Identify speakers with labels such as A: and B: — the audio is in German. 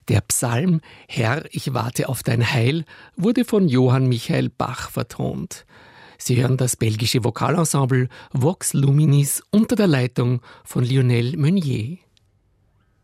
A: Der Psalm »Herr, ich warte auf dein Heil« wurde von Johann Michael Bach vertont. Sie hören das belgische Vokalensemble Vox Luminis unter der Leitung von Lionel Meunier.